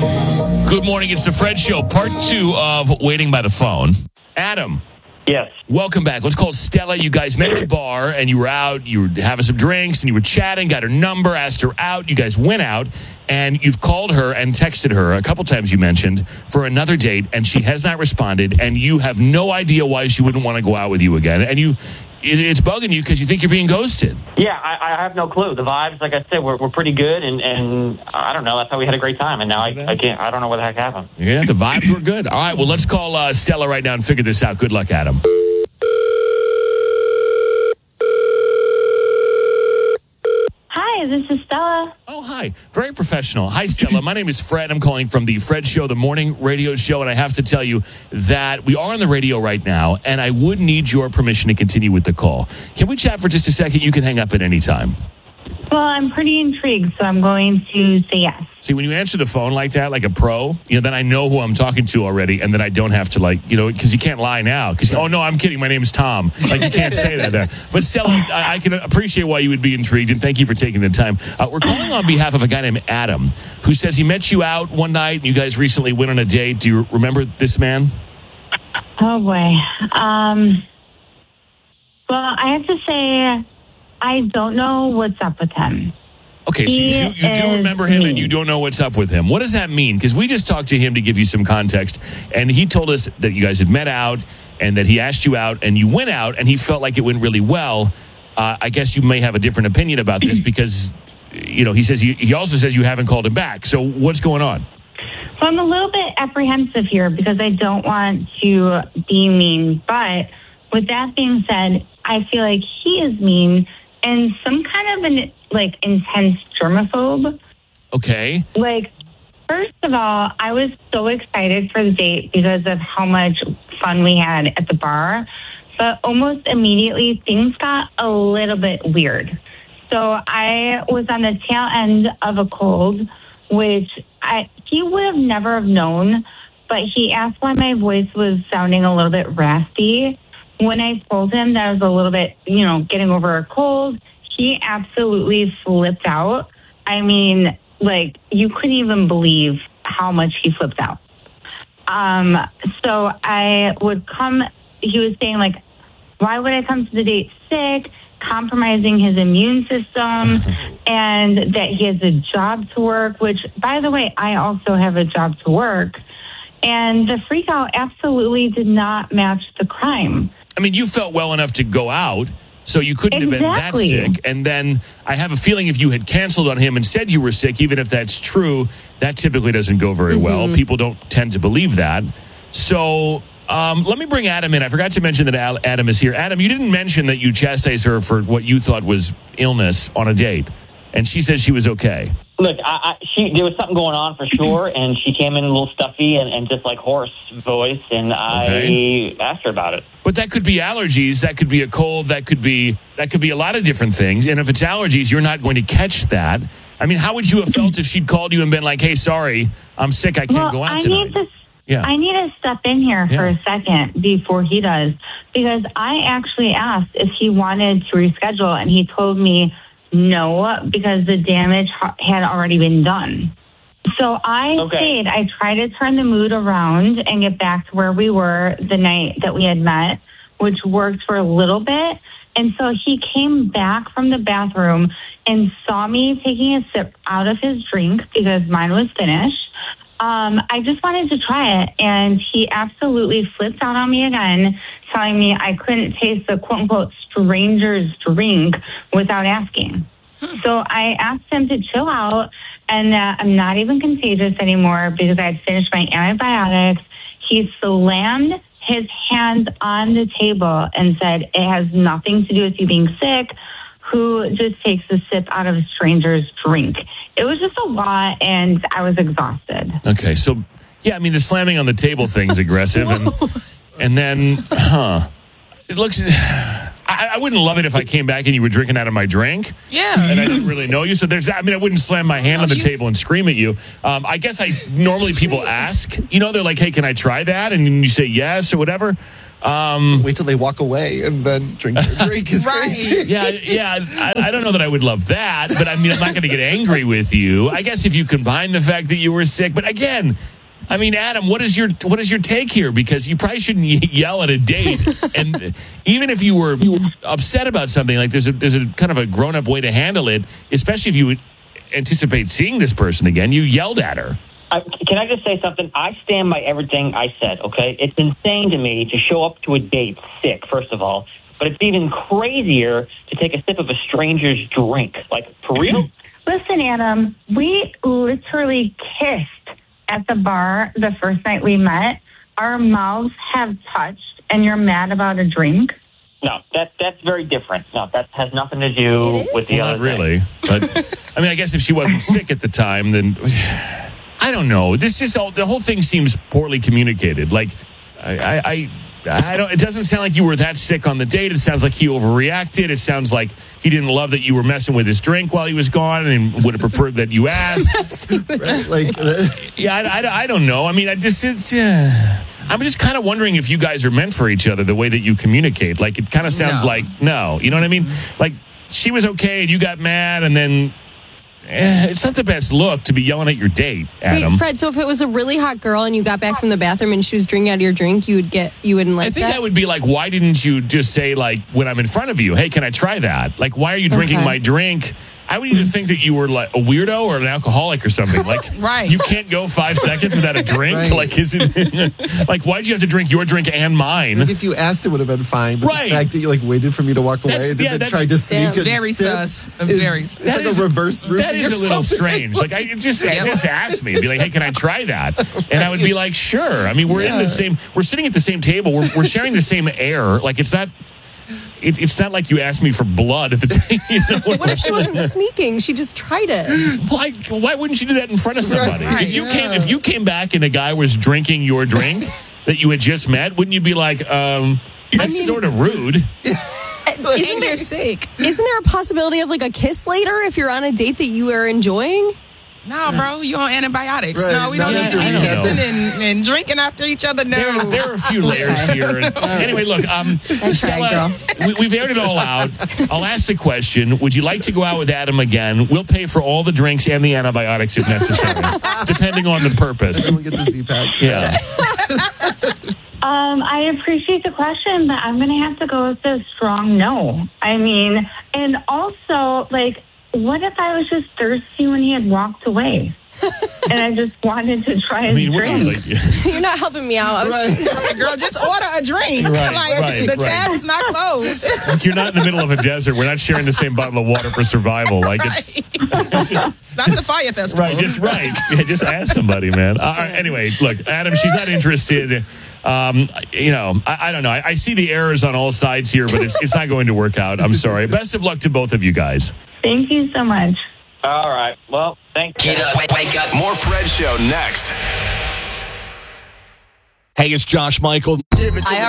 Good morning. It's the Fred Show, part 2 of Waiting by the Phone. Adam. Yes. Welcome back. Let's call Stella. You guys met at the bar, and you were out. You were having some drinks, and you were chatting, got her number, asked her out. You guys went out, and you've called her and texted her a couple times, you mentioned, for another date, and she has not responded, and you have no idea why she wouldn't want to go out with you again. And it's bugging you because you think you're being ghosted. Yeah, I have no clue. The vibes, like I said, were pretty good, and I don't know. That's how we had a great time, and now I don't know what the heck happened. Yeah, the vibes were good. All right, well, let's call Stella right now and figure this out. Good luck, Adam. Hi, this is Stella. Oh, hi. Very professional. Hi, Stella. My name is Fred. I'm calling from the Fred Show, the morning radio show, and I have to tell you that we are on the radio right now, and I would need your permission to continue with the call. Can we chat for just a second? You can hang up at any time. Well, I'm pretty intrigued, so I'm going to say yes. See, when you answer the phone like that, like a pro, then I know who I'm talking to already, and then I don't have to, because you can't lie now. Because, oh, no, I'm kidding. My name is Tom. You can't say that there. But Stella, I can appreciate why you would be intrigued, and thank you for taking the time. We're calling on behalf of a guy named Adam, who says he met you out one night, and you guys recently went on a date. Do you remember this man? Oh, boy. Well, I have to say, I don't know what's up with him. Okay, so you do remember him and you don't know what's up with him. What does that mean? Because we just talked to him to give you some context, and he told us that you guys had met out and that he asked you out and you went out and he felt like it went really well. I guess you may have a different opinion about this because, he says he also says you haven't called him back. So what's going on? Well, I'm a little bit apprehensive here because I don't want to be mean. But with that being said, I feel like he is mean and some kind of an intense germaphobe. Okay. First of all, I was so excited for the date because of how much fun we had at the bar. But almost immediately, things got a little bit weird. So I was on the tail end of a cold, which he would have never have known. But he asked why my voice was sounding a little bit raspy. When I told him that I was a little bit, getting over a cold, he absolutely flipped out. I mean, you couldn't even believe how much he flipped out. So I would come, he was saying, why would I come to the date sick, compromising his immune system, and that he has a job to work, which, by the way, I also have a job to work. And the freak out absolutely did not match the crime. I mean, you felt well enough to go out, so you couldn't have been that sick. And then I have a feeling if you had canceled on him and said you were sick, even if that's true, that typically doesn't go very well. People don't tend to believe that. So let me bring Adam in. I forgot to mention that Adam is here. Adam, you didn't mention that you chastised her for what you thought was illness on a date. And she says she was okay. Look, there was something going on for sure, and she came in a little stuffy and just hoarse voice, and I asked her about it. But that could be allergies, that could be a cold, that could be a lot of different things. And if it's allergies, you're not going to catch that. I mean, how would you have felt if she'd called you and been like, "Hey, sorry, I'm sick, I can't go out tonight"? I need to step in here for a second before he does, because I actually asked if he wanted to reschedule, and he told me no, because the damage had already been done. So I stayed. I tried to turn the mood around and get back to where we were the night that we had met, which worked for a little bit. And so he came back from the bathroom and saw me taking a sip out of his drink because mine was finished. I just wanted to try it, and he absolutely flipped out on me again, telling me I couldn't taste the quote-unquote stranger's drink without asking. So I asked him to chill out and that I'm not even contagious anymore because I had finished my antibiotics. He slammed his hands on the table and said, "It has nothing to do with you being sick. Who just takes a sip out of a stranger's drink?" It was just a lot, and I was exhausted. Okay, so, yeah, I mean, the slamming on the table thing's aggressive. and then, it looks... I wouldn't love it if I came back and you were drinking out of my drink. Yeah. And I didn't really know you. So I wouldn't slam my hand on the table and scream at you. I guess normally people ask, they're like, hey, can I try that? And you say yes or whatever. Wait till they walk away and then drink their drink is Right. crazy. Yeah. I don't know that I would love that, but I'm not going to get angry with you. I guess if you combine the fact that you were sick, but again, Adam, what is your take here? Because you probably shouldn't yell at a date. And even if you were upset about something, like there's a kind of a grown up way to handle it, especially if you anticipate seeing this person again. You yelled at her. Can I just say something? I stand by everything I said, okay? It's insane to me to show up to a date sick, first of all. But it's even crazier to take a sip of a stranger's drink. Like, for real? Listen, Adam, we literally kissed at the bar the first night we met. Our mouths have touched, and you're mad about a drink? No, that's very different. No, that has nothing to do with the other Not really. But, I guess if she wasn't sick at the time, then... I don't know. The whole thing seems poorly communicated. Like, I don't. It doesn't sound like you were that sick on the date. It sounds like he overreacted. It sounds like he didn't love that you were messing with his drink while he was gone, and would have preferred that you asked. I don't know. I'm just kind of wondering if you guys are meant for each other. The way that you communicate, like it kind of sounds like no. You know what I mean? Like she was okay, and you got mad, and then. It's not the best look to be yelling at your date, Adam. Wait, Fred, so if it was a really hot girl and you got back from the bathroom and she was drinking out of your drink, you wouldn't like that? I think that would be like, why didn't you just say, like, when I'm in front of you, hey, can I try that? Like, why are you drinking my drink? I would even think that you were like a weirdo or an alcoholic or something. Like, right. You can't go 5 seconds without a drink. Right. Like, is it like why'd you have to drink your drink and mine? Like if you asked, it would have been fine. But Right. the fact that you waited for me to walk away and then tried to sneak it, very sus. Very. It's like a reverse. That is a little strange. Like, just ask me. Be like, hey, can I try that? And I would be like, sure. We're in the same. We're sitting at the same table. We're sharing the same air. Like, it's not. It's not like you asked me for blood at the time. What if she wasn't sneaking? She just tried it. Why wouldn't you do that in front of somebody? Right, if you came back and a guy was drinking your drink that you had just met, wouldn't you be like, that's sort of rude? And you're sick. Isn't there a possibility of like a kiss later if you're on a date that you are enjoying? No, bro, you on antibiotics. Right. No, we don't need to be I don't kissing and drinking after each other. No. There are a few layers here. And anyway, look, Stella, we've aired it all out. I'll ask the question, would you like to go out with Adam again? We'll pay for all the drinks and the antibiotics if necessary, depending on the purpose. Everyone gets a Z-Pack. Yeah. I appreciate the question, but I'm going to have to go with a strong no. And also, like, what if I was just thirsty when he had walked away? And I just wanted to try his drink. You're not helping me out. Girl, just order a drink. The tab is not closed. Like you're not in the middle of a desert. We're not sharing the same bottle of water for survival. Like it's not the fire festival. Right. Yeah, just ask somebody, man. All right, anyway, look, Adam, she's not interested. I don't know. I see the errors on all sides here, but it's not going to work out. I'm sorry. Best of luck to both of you guys. Thank you so much. All right. Well, thanks. Get up, wake up. More Fred Show next. Hey, it's Josh Michael.